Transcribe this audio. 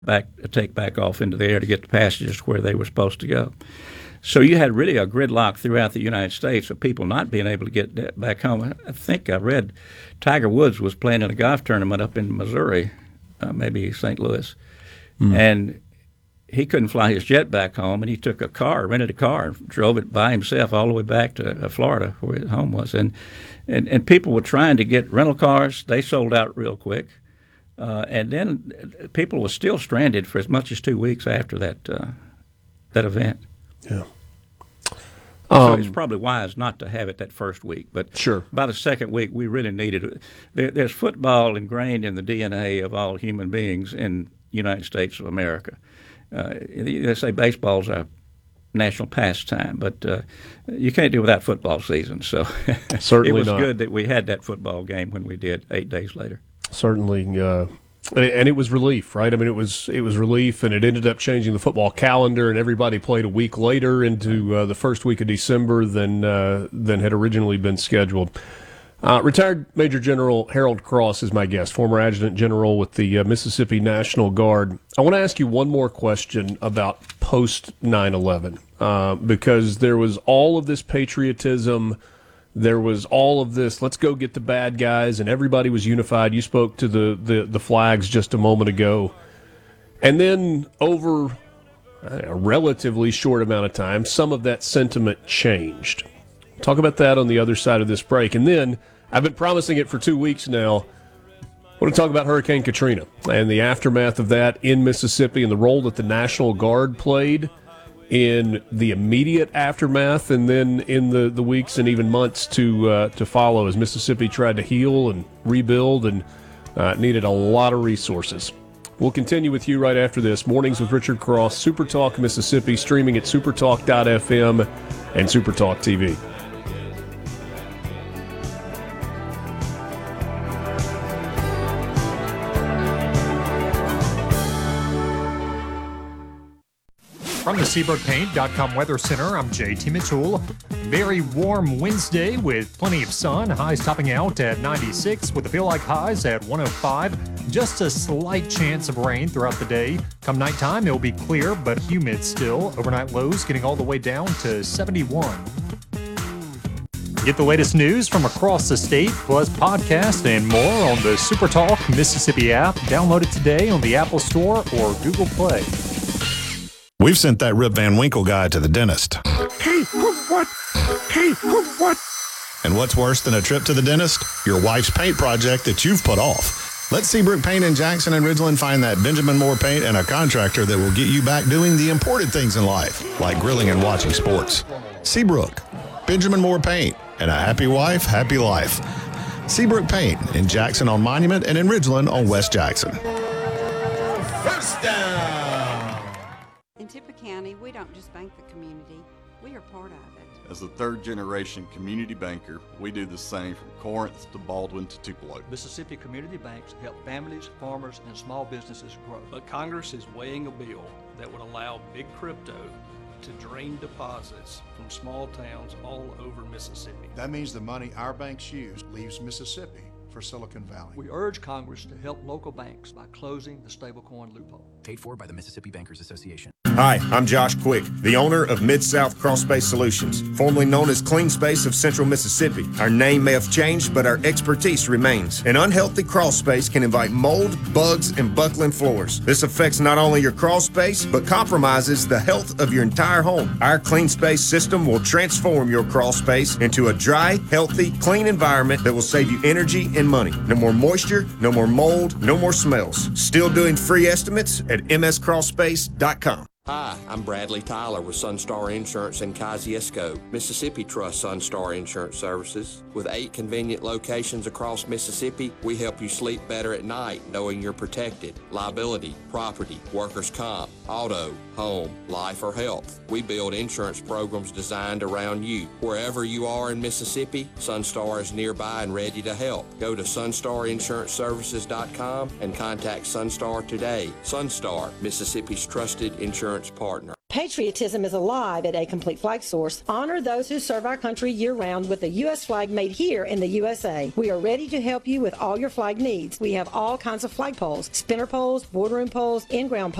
take back off into the air to get the passengers where they were supposed to go. So you had really a gridlock throughout the United States of people not being able to get back home. I think I read Tiger Woods was playing in a golf tournament up in Missouri, maybe St. Louis, and he couldn't fly his jet back home, and he took rented a car, and drove it by himself all the way back to Florida, where his home was. And people were trying to get rental cars. They sold out real quick. And then people were still stranded for as much as 2 weeks after that event. Yeah. So it's probably wise not to have it that first week. But sure. By the second week, we really needed it. There's football ingrained in the DNA of all human beings in the United States of America. They say baseball's our national pastime, but you can't do without football season. So certainly it was not. good that we had that football game when we did 8 days later. Certainly, and it was relief, right? I mean, it was relief, and it ended up changing the football calendar, and everybody played a week later into the first week of December than had originally been scheduled. Retired Major General Harold Cross is my guest, former Adjutant General with the Mississippi National Guard. I want to ask you one more question about post 9/11, because there was all of this patriotism. There was all of this, let's go get the bad guys, and everybody was unified. You spoke to the flags just a moment ago. And then over a relatively short amount of time, some of that sentiment changed. Talk about that on the other side of this break. And then, I've been promising it for 2 weeks now, I want to talk about Hurricane Katrina and the aftermath of that in Mississippi and the role that the National Guard played in the immediate aftermath, and then in the weeks and even months to follow as Mississippi tried to heal and rebuild and needed a lot of resources. We'll continue with you right after this. Mornings with Richard Cross, Super Talk Mississippi, streaming at supertalk.fm and Supertalk TV. From the SeabrookPaint.com Weather Center, I'm JT Mitchell. Very warm Wednesday with plenty of sun. Highs topping out at 96 with the feel like highs at 105. Just a slight chance of rain throughout the day. Come nighttime, it'll be clear but humid still. Overnight lows getting all the way down to 71. Get the latest news from across the state, plus podcasts and more on the SuperTalk Mississippi app. Download it today on the Apple Store or Google Play. We've sent that Rip Van Winkle guy to the dentist. Hey, what? Hey, what? And what's worse than a trip to the dentist? Your wife's paint project that you've put off. Let Seabrook Paint in Jackson and Ridgeland find that Benjamin Moore paint and a contractor that will get you back doing the important things in life, like grilling and watching sports. Seabrook, Benjamin Moore Paint, and a happy wife, happy life. Seabrook Paint in Jackson on Monument and in Ridgeland on West Jackson. First down. In Tippah County, we don't just bank the community, we are part of it. As a third-generation community banker, we do the same from Corinth to Baldwin to Tupelo. Mississippi community banks help families, farmers, and small businesses grow. But Congress is weighing a bill that would allow big crypto to drain deposits from small towns all over Mississippi. That means the money our banks use leaves Mississippi for Silicon Valley. We urge Congress to help local banks by closing the stablecoin loophole. Paid for by the Mississippi Bankers Association. Hi, I'm Josh Quick, the owner of Mid-South Crawlspace Solutions, formerly known as Clean Space of Central Mississippi. Our name may have changed, but our expertise remains. An unhealthy crawl space can invite mold, bugs, and buckling floors. This affects not only your crawl space, but compromises the health of your entire home. Our Clean Space system will transform your crawl space into a dry, healthy, clean environment that will save you energy and money. No more moisture, no more mold, no more smells. Still doing free estimates at mscrawlspace.com. Hi, I'm Bradley Tyler with Sunstar Insurance in Kosciuszko. Mississippi trusts Sunstar Insurance Services. With 8 convenient locations across Mississippi, we help you sleep better at night knowing you're protected. Liability, property, workers' comp, auto, home, life, or health. We build insurance programs designed around you. Wherever you are in Mississippi, Sunstar is nearby and ready to help. Go to sunstarinsuranceservices.com and contact Sunstar today. Sunstar, Mississippi's trusted insurance insurance partner. Patriotism is alive at A Complete Flag Source. Honor those who serve our country year-round with a U.S. flag made here in the USA. We are ready to help you with all your flag needs. We have all kinds of flag poles, spinner poles, boardroom poles, in-ground poles,